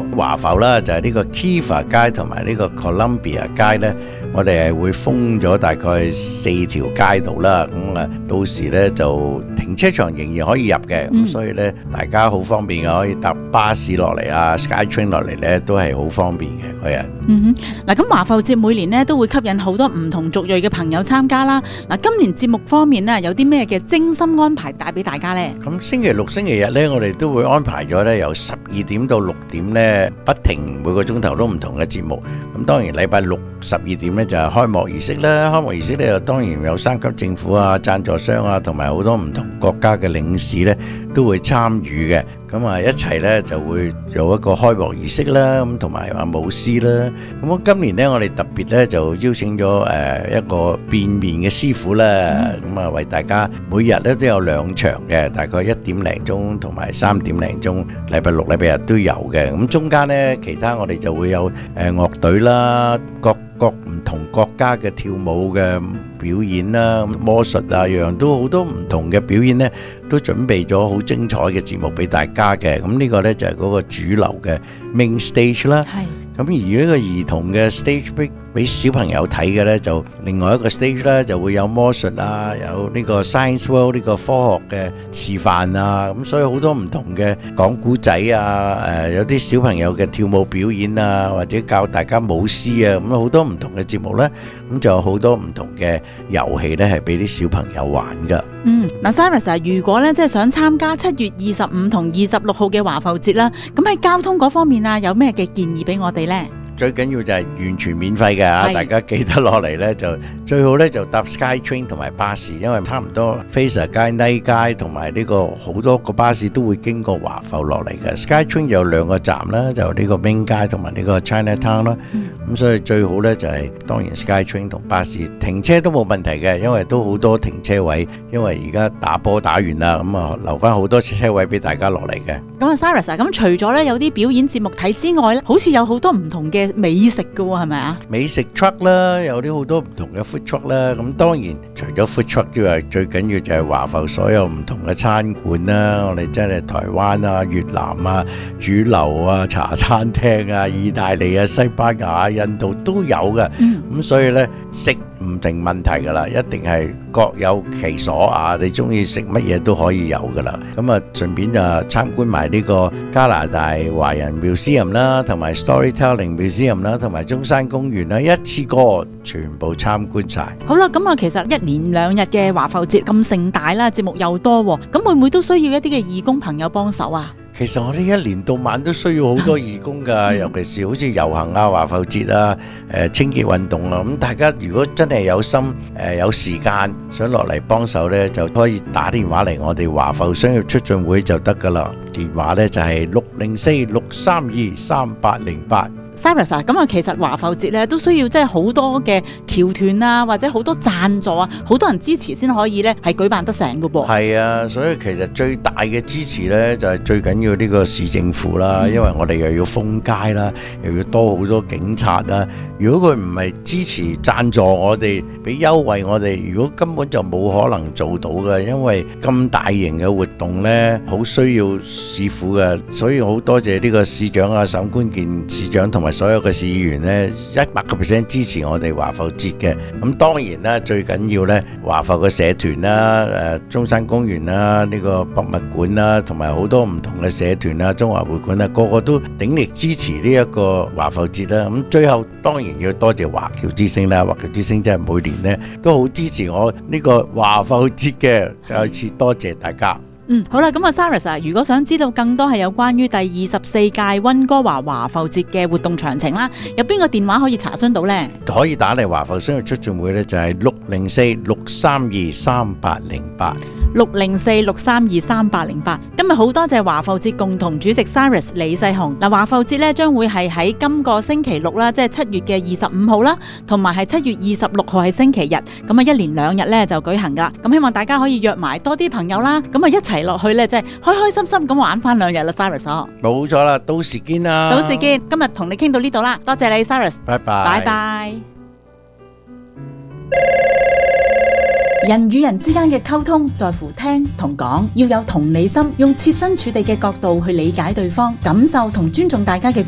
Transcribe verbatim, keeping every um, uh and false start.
華埠啦，就係呢個 Kiva 街同埋呢個 Columbia 街呢，我哋係會封咗大概四條街道啦。咁啊，到時呢就停車場仍然可以入嘅，咁、嗯、所以呢，大家好方便嘅，可以搭巴士落嚟啊 ，SkyTrain 落嚟呢都係好方便嘅嗰日。 嗯哼，嗱咁華埠節每年呢都會吸引好多唔同族裔嘅朋友參加啦。嗱，今年節目方面呢，有啲咩嘅精心安排帶俾大家呢？咁星期六、星期日呢，我哋都會安排咗呢，由十二點到六點呢，不停每個鐘頭都唔同嘅節目。咁當然禮拜六十二點呢，就係開幕儀式啦。開幕儀式呢，又當然有三級政府啊、贊助商啊，同埋好多唔同國家嘅領事呢都會參與嘅。咁啊，一齊呢就會有一個開幕儀式啦，咁同埋話舞獅啦。咁今年呢，我哋特別呢就邀請咗誒一個變面嘅師傅啦。咁啊，為大家每日呢都有兩場嘅，大概一點零鐘同埋三點零鐘，禮拜六、禮拜日都有嘅。咁中間呢，其他我哋就會有誒樂隊啦，各各唔同國家嘅跳舞嘅表演啦，魔術啊，樣樣都好多唔同嘅表演呢，都準備咗好精彩嘅節目俾大家嘅。咁呢個呢，就係嗰個主流嘅 main stage 啦。係。咁而呢個兒童嘅 stage 俾俾小朋友睇嘅呢，就另外一個 stage 呢，就會有魔術啊，有呢個 Science World 呢個科學嘅示範啊，咁所以好多唔同嘅講古仔啊，誒有啲小朋友嘅跳舞表演啊，或者教大家舞獅啊，咁好多唔同嘅節目呢，咁就有好多唔同嘅遊戲呢，係俾啲小朋友玩噶。 嗯，嗱 Cyrus 啊，如果呢即係想參加七月二十五同二十六號嘅華埠節啦，咁喺交通嗰方面啊，有咩嘅建議俾我哋呢？ 最緊要就係完全免費嘅嚇，大家記得落嚟呢，就最好呢就搭 SkyTrain 同埋巴士，因為差唔多 Fraser 街、Knight 街同埋呢個好多個巴士都會經過華埠落嚟嘅。SkyTrain 有兩個站啦，就呢個 Main 街同埋呢個 Chinatown 啦。咁所以最好呢就係當然 SkyTrain 同巴士停車都冇問題嘅，因為都好多停車位，因為而家打波打完啦，咁啊留翻好多車位俾大家落嚟嘅。 咁啊 Cyrus 啊，咁除咗呢有啲表演節目睇之外呢，好似有好多唔同嘅美食㗎喎，係咪啊？ 美食 truck 啦，有啲好多唔同嘅 food truck 啦。咁當然除咗 food truck 之外，最緊要就係華埠所有唔同嘅餐館啦。我哋真係台灣啊、越南啊、主流啊、茶餐廳啊、意大利啊、西班牙、印度都有嘅。嗯，咁所以呢，食唔定問題噶啦，一定係各有其所啊！你中意食乜嘢都可以有噶啦。咁啊，順便就參觀埋呢個加拿大華人 Museum 啦，同埋 Storytelling Museum 啦，同埋中山公園啦，一次過全部參觀晒。 好啦，咁啊，其實一連兩日嘅華埠節咁盛大啦，節目又多，咁會唔會都需要一啲嘅義工朋友幫手啊？ 其實我哋一年到晚都需要好多義工㗎，尤其是好似遊行啊、華埠節啊、誒清潔運動啊，咁大家如果真係有心誒有時間想落嚟幫手呢，就可以打電話嚟我哋華埠商業促進會就得㗎啦。電話呢就係六零四六三二三八零八。 Cyrus 啊，咁啊，其實華埠節咧都需要即係好多嘅僑團啊，或者好多贊助啊，好多人支持先可以咧係舉辦得成㗎噃。 係啊，所以其實最大嘅支持咧就係最緊要呢個市政府啦，因為我哋又要封街啦，又要多好多警察啦。如果佢唔係支持贊助我哋，俾優惠我哋，如果根本就冇可能做到嘅，因為咁大型嘅活動咧，好需要市府嘅，所以好多謝呢個市長啊、沈觀健市長同埋所有嘅市議員呢，一百個 percent 支持我哋華埠節嘅。咁當然啦，最緊要呢，華埠嘅社團啦、誒中山公園啦、呢個博物館啦，同埋好多唔同嘅社團啦、中華會館啦，個個都鼎力支持呢一個華埠節啦。咁最後當然要多謝華僑之星啦，華僑之星真係每年呢都好支持我呢個華埠節嘅，再次多謝大家。 嗯，好啦，咁啊 Cyrus 啊，如果想知道更多係有關於第二十四屆溫哥華華埠節嘅活動詳情啦，有邊個電話可以查詢到呢？ 可以打嚟華埠商業促進會呢，就係六零四六三二三八零八。 六零四六三二三八零八。今日好多謝華埠節共同主席 Cyrus 李世雄。嗱，華埠節咧將會係喺今個星期六啦，即係七月嘅二十五號啦，同埋係七月二十六號係星期日，咁啊一連兩日咧就舉行噶。咁希望大家可以約埋多啲朋友啦，咁啊一齊落去咧，即係開開心心咁玩翻兩日啦 ，Cyrus。冇錯啦，到時見啦。 到時見。今日同你傾到呢度啦，多謝你 ，Cyrus。 拜拜。 拜拜。人與人之間嘅溝通在乎聽同講，要有同理心，用設身處地嘅角度去理解對方，感受同尊重大家嘅